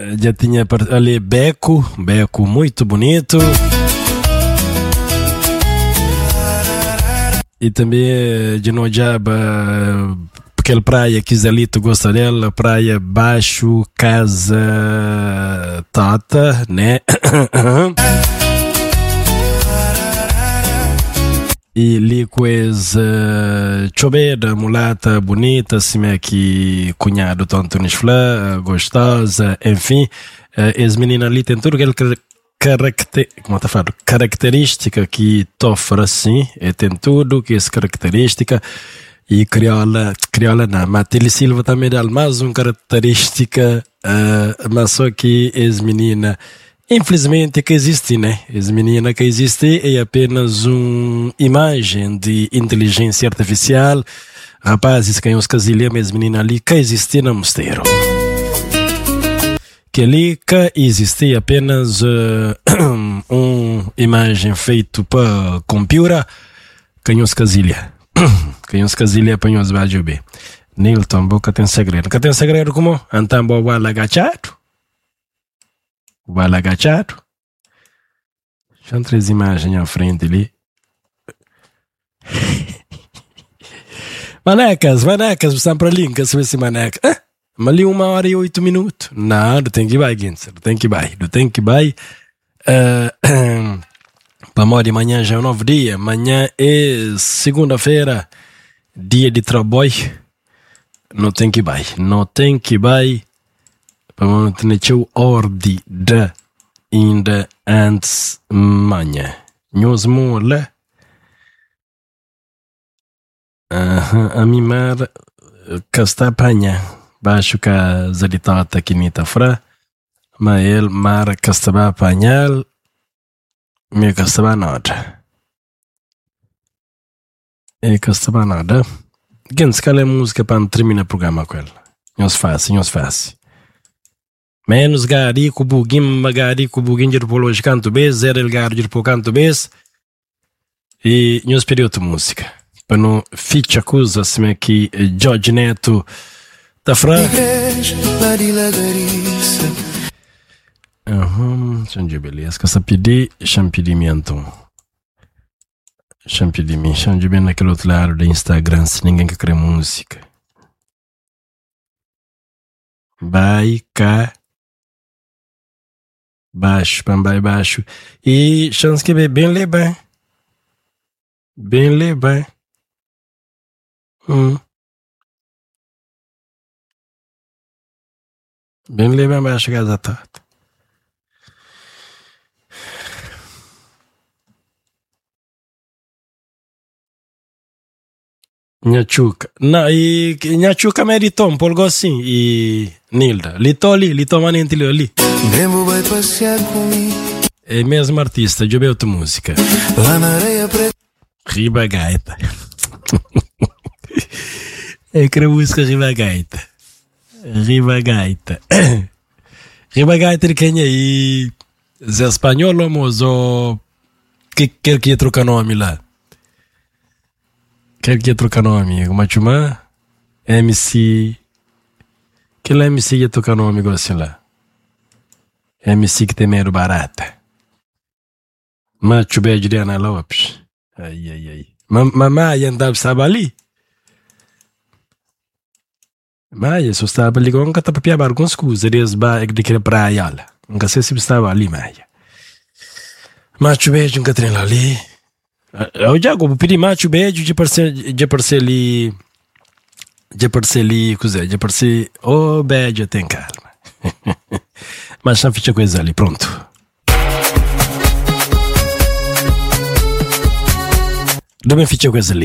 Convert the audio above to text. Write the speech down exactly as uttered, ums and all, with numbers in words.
já tinha ali Beco, Beco muito bonito. E também de Nojaba, aquela praia que Zalito gosta dela, praia Baixo, Casa Tata, né? E Liquez uh, Chobeda, mulata, bonita, assim é que cunhado tanto nos flá, gostosa, enfim, uh, as meninas ali têm tudo aquele caracter, como tá falando, característica que tofra assim, e tem tudo que é característica, e criola, criola não, Matilde Silva também dá mais uma característica, uh, mas só que as meninas, infelizmente que existe, né? As meninas que existe é apenas uma imagem de inteligência artificial. Rapazes que os casilham, as meninas ali que existem no mosteiro. Que ali que existe apenas uh, uma imagem feita para computador. Que os casilham. Que os casilham para os vai bem. Nilton, boca tem segredo. Que tem segredo como? Então, boa agachado. Vai lá agachado. Já três imagens à frente ali. Manecas, manecas, estão para ali, que se vê maneca. Ah, mas ali uma hora e oito minutos. Não, não tem que ir, Guincer, não tem que ir, não tem que ir. Uh, para morrer amanhã já é um novo dia. Amanhã é segunda-feira, dia de trabalho. Não tem que ir, não tem que ir. Para manter o ordem da ainda antes manhã. Nós mola. A mimar que está apanha. Baixo que a zalitata aqui nita fra. Mas ele mar que está apanhar. Me que está nada. E que está nada. Quem se cala a música para terminar o programa com ele. Nós faz, nós faz. Menos gari com bugim, gari com bugim de polo canto bez, zero el gari de polo canto bez. E nos período música. Para não ficha coisa assim que Jorge Neto da Fran. Aham, deixa beleza. Que essa pedir, champidimento. Champidimento, champidimento naquele outro lado do Instagram, se ninguém quer criar música. Vai cá. Baixo, pambai baixo. E chance que é bem leban. Bem leban. Hum. Bem leban baixo casa tata. Nhachuca. Na, e Nhachuca meritou um pouco assim. E Nilda. Lito ali, lito manente ali. Devo vai passear comigo. É mesmo artista, eu ouvi outra música. Lá na areia preta. Riba Gaita. É que a música Riba Gaita. Riba Gaita. Riba Gaita de quem é aí? Zé espanhol ou mozo? Que quer que ia trocar nome lá? Quer que ia trocar nome? Uma chuma? M C. Que lá M C ia trocar nome igual assim lá? M C que tem medo barata. Macho bem de Ana Lopes. Ai, ai, ai. Mamãe andava estava ali. Mas eu estava ali com um catapia bar com scusa. Eles ba de que praia lá. Nunca sei se estava ali, Maia. Macho bem de um catrino ali. Eu já vou pedir macho bem de parcel de parceli de parceli coisa de parceli. Oh, bem, tem calma. Mas já ficha coisa ali, pronto. Também ficha coisa ali.